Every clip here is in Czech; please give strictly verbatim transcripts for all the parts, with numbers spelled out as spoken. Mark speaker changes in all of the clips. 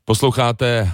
Speaker 1: Posloucháte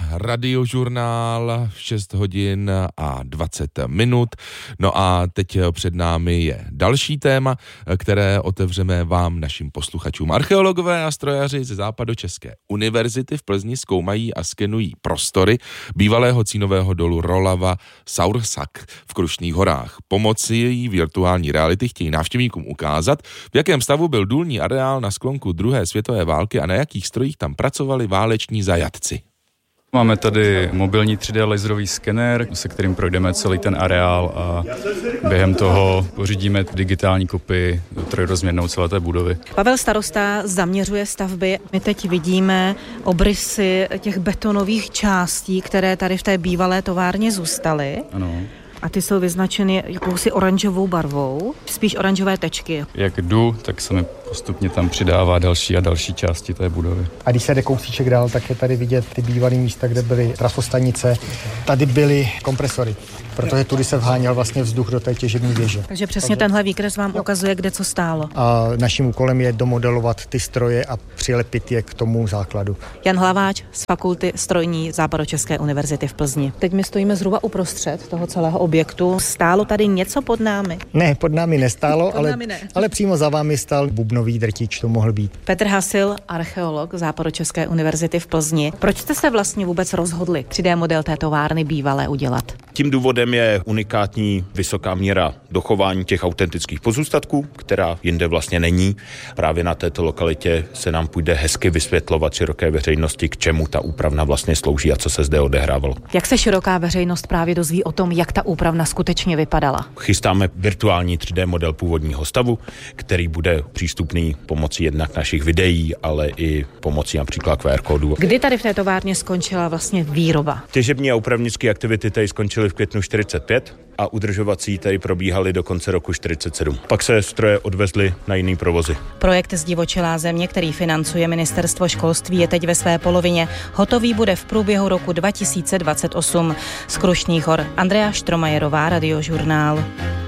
Speaker 1: Radiožurnál šest hodin a dvacet minut. No a teď před námi je další téma, které otevřeme vám, našim posluchačům. Archeologové a strojaři ze Západočeské univerzity v Plzni zkoumají a skenují prostory bývalého cínového dolu Rolava Saursak v Krušných horách. Pomocí virtuální reality chtějí návštěvníkům ukázat, v jakém stavu byl důlní areál na sklonku druhé světové války a na jakých strojích tam pracovali váleční zajatci.
Speaker 2: Máme tady mobilní tři dé laserový skener, se kterým projdeme celý ten areál a během toho pořídíme digitální kopii trojrozměrnou celé té budovy.
Speaker 3: Pavel starosta zaměřuje stavby. My teď vidíme obrysy těch betonových částí, které tady v té bývalé továrně zůstaly.
Speaker 2: Ano.
Speaker 3: A ty jsou vyznačeny jakousi oranžovou barvou, spíš oranžové tečky.
Speaker 2: Jak jdu, tak se mi postupně tam přidává další a další části té budovy.
Speaker 4: A když se jde kousíček dál, tak je tady vidět ty bývalé místa, kde byly trafostanice. Tady byly kompresory, protože tudy se vháněl vlastně vzduch do té těžební věže.
Speaker 3: Takže přesně Takže... tenhle výkres vám ukazuje, kde co stálo.
Speaker 4: A naším úkolem je domodelovat ty stroje a přilepit je k tomu základu.
Speaker 3: Jan Hlaváč z Fakulty strojní Západočeské univerzity v Plzni. Teď my stojíme zhruba uprostřed toho celého objektu. Stálo tady něco pod námi?
Speaker 4: Ne, pod námi nestálo,
Speaker 3: pod
Speaker 4: ale,
Speaker 3: námi ne.
Speaker 4: ale přímo za vámi stál bubnový drtič, to mohl být.
Speaker 3: Petr Hasil, archeolog Západočeské univerzity v Plzni. Proč jste se vlastně vůbec rozhodli tři dé model té továrny bývalé udělat?
Speaker 5: Tím důvodem je unikátní vysoká míra dochování těch autentických pozůstatků, která jinde vlastně není. Právě na této lokalitě se nám půjde hezky vysvětlovat široké veřejnosti, k čemu ta úpravna vlastně slouží a co se zde odehrávalo.
Speaker 3: Jak se široká veřejnost právě dozví o tom, jak ta úpravna skutečně vypadala?
Speaker 5: Chystáme virtuální tři dé model původního stavu, který bude přístupný pomocí jednak našich videí, ale i pomocí například Q R kódu.
Speaker 3: Kdy tady v té továrně skončila vlastně výroba?
Speaker 5: Těžební a úpravnické aktivity tady skončily v květnu čtyřicet pět a udržovací tady probíhaly do konce roku čtyřicet sedm. Pak se stroje odvezly na jiný provozy.
Speaker 3: Projekt Zdivočelá země, který financuje Ministerstvo školství, je teď ve své polovině. Hotový bude v průběhu roku dva tisíce dvacet osm. Z Krušných hor Andrea Štromajerová, Radiožurnál.